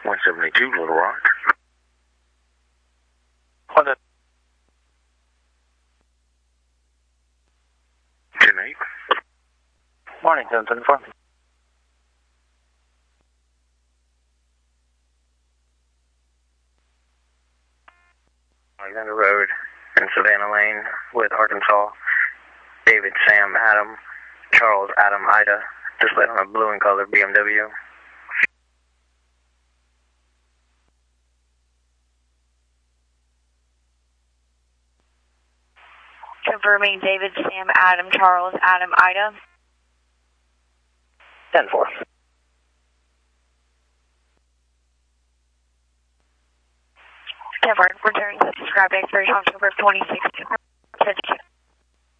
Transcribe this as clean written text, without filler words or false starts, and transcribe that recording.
172 Little Rock. 10-8. Morning, 774. Alexander Road in Savannah Lane with Arkansas. David, Sam, Adam, Charles, Adam, Ida. Displayed on a blue and colored BMW. Confirming David, Sam, Adam, Charles, Adam, Ida. 10-4. Confirmed. Return to subscribe expiration October 26th.